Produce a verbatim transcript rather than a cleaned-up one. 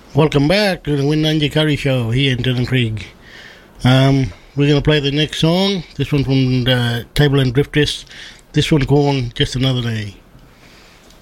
Welcome back to the Winanji Curry Show here in Dylan Creek. Um, we're going to play the next song. This one from the Table and Drifters. This one called Just Another Day.